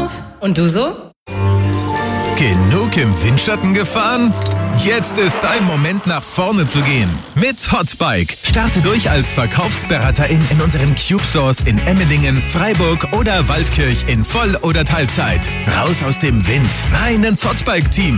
auf. Und du so? Genug im Windschatten gefahren? Jetzt ist dein Moment, nach vorne zu gehen. Mit Hotbike. Starte durch als Verkaufsberaterin in unseren Cube Stores in Emmendingen, Freiburg oder Waldkirch in Voll- oder Teilzeit. Raus aus dem Wind, rein ins Hotbike-Team.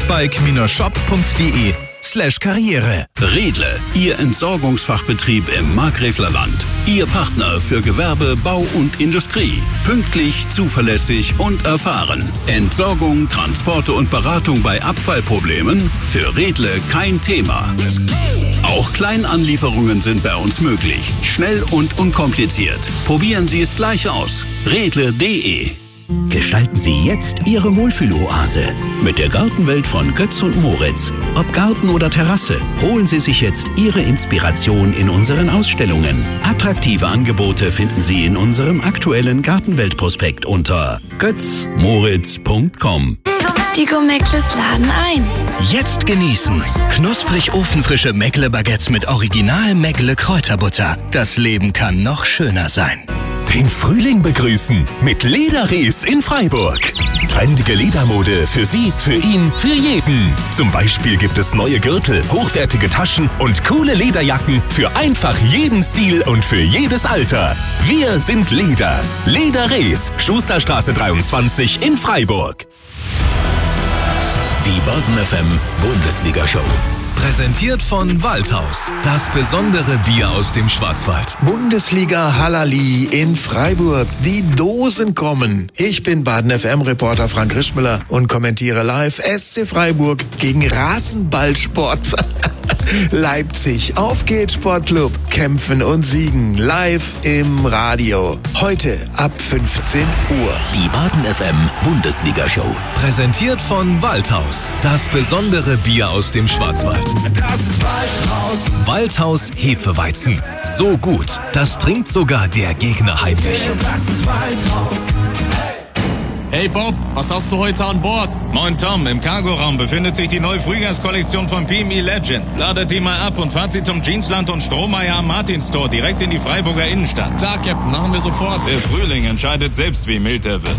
hotbike-shop.de/Karriere. Redle, Ihr Entsorgungsfachbetrieb im Markgräflerland. Ihr Partner für Gewerbe, Bau und Industrie. Pünktlich, zuverlässig und erfahren. Entsorgung, Transporte und Beratung bei Abfallproblemen? Für Redle kein Thema. Auch Kleinanlieferungen sind bei uns möglich. Schnell und unkompliziert. Probieren Sie es gleich aus. Redle.de. Gestalten Sie jetzt Ihre Wohlfühloase mit der Gartenwelt von Götz und Moritz. Ob Garten oder Terrasse, holen Sie sich jetzt Ihre Inspiration in unseren Ausstellungen. Attraktive Angebote finden Sie in unserem aktuellen Gartenwelt-Prospekt unter götzmoritz.com. Die Go-Meckles laden ein. Jetzt genießen. Knusprig ofenfrische Meckle-Baguettes mit Original Meckle-Kräuterbutter. Das Leben kann noch schöner sein. Den Frühling begrüßen mit Lederries in Freiburg. Trendige Ledermode für Sie, für ihn, für jeden. Zum Beispiel gibt es neue Gürtel, hochwertige Taschen und coole Lederjacken für einfach jeden Stil und für jedes Alter. Wir sind Leder. Lederries, Schusterstraße 23 in Freiburg. Die Baden FM Bundesliga-Show. Präsentiert von Waldhaus. Das besondere Bier aus dem Schwarzwald. Bundesliga Hallali in Freiburg. Die Dosen kommen. Ich bin Baden FM-Reporter Frank Rischmüller und kommentiere live SC Freiburg gegen Rasenballsport Leipzig. Auf geht's, Sportclub. Kämpfen und siegen. Live im Radio. Heute ab 15 Uhr. Die Baden FM Bundesliga-Show. Präsentiert von Waldhaus. Das besondere Bier aus dem Schwarzwald. Das ist Waldhaus. Waldhaus Hefeweizen. So gut, das trinkt sogar der Gegner heimlich. Das ist Waldhaus. Hey Bob, was hast du heute an Bord? Moin Tom, im Cargoraum befindet sich die neue Frühjahrskollektion von PME Legend. Ladet die mal ab und fahrt sie zum Jeansland und Strohmeier am Martinstor direkt in die Freiburger Innenstadt. Klar, Captain, machen wir sofort. Der Frühling entscheidet selbst, wie mild er wird.